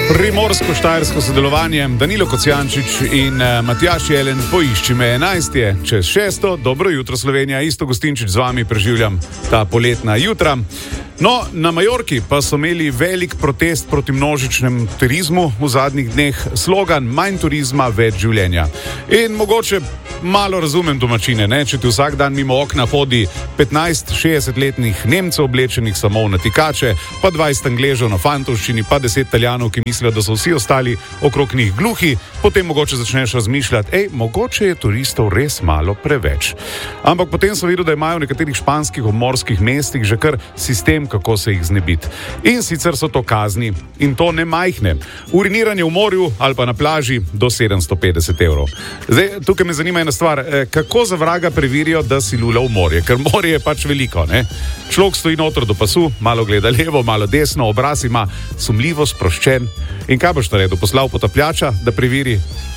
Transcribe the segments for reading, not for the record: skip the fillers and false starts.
Primorsko-štajersko sodelovanje, Danilo Kocijančič in Matjaž Jelen, poišči me 11. Čez 6. Dobro jutro Slovenija, Isto Gostinčič z vami preživljam ta poletna jutra. No, na Majorki pa so imeli velik protest proti množičnem turizmu v zadnjih dneh, slogan manj turizma, več življenja. In mogoče malo razumem domačine, ne? Če ti vsak dan mimo okna hodi 15-60-letnih Nemcev oblečenih samo v natikače, pa 20 Angležev na fantovščini, pa 10 Italijanov, ki mislijo, da so vsi ostali okrog njih gluhi, potem mogoče začneš razmišljati, mogoče je turistov res malo preveč. Ampak potem so videli, da imajo v nekaterih španskih obmorskih mestih že kar sistem, kako se jih znebiti. In sicer so to kazni, in to ne majhne. Uriniranje v morju ali pa na plaži do 750 €. Zdaj, tukaj me zanima ena stvar, kako za vraga preverijo, da si lula v morje, ker morje je pač veliko, ne? Človek stoji noter do pasu, malo gleda levo, malo desno, obraz ima sumljivo sproščen. In kaj boš naredil? Poslal potapljača, da preveri,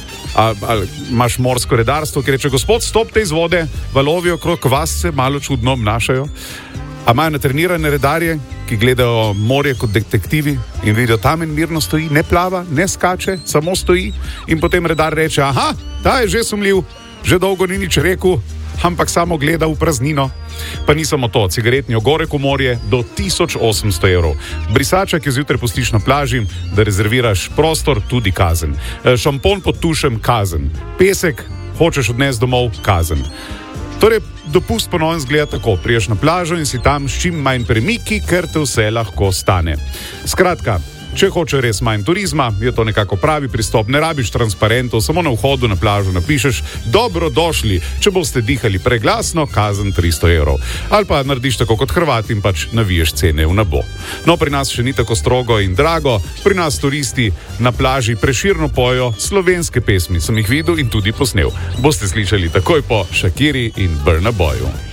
ali imaš morsko redarstvo, ki reče, gospod, stopite iz vode, valovi okrog vas se malo čudno obnašajo. A imajo natrenirane redarje, ki gledajo morje kot detektivi in vidijo, tam in mirno stoji, ne plava, ne skače, samo stoji, in potem redar reče, aha, ta je že sumljiv, že dolgo ni nič rekel, ampak samo gleda v praznino. Pa ni samo to, cigaretni ogorek v morje do 1800 €. Brisača, ki zjutraj pustiš na plaži, da rezerviraš prostor, tudi kazen. Šampon pod tušem, kazen. Pesek hočeš odnesti domov, kazen. Torej, dopust ponovno zgleda tako, priješ na plažo in si tam s čim manj premiki, ker te vse lahko stane. Skratka, če hoče res manj turizma, je to nekako pravi pristop, ne rabiš transparentov, samo na vhodu na plažo napišeš, dobrodošli, če boste dihali preglasno, kazen 300 €. Ali pa narediš tako kot Hrvati in pač naviješ cene v nebo. No, pri nas še ni tako strogo in drago, pri nas turisti na plaži preširno pojo slovenske pesmi, sem jih videl in tudi posnel. Boste slišali takoj po Shakiri in Burna Boyu.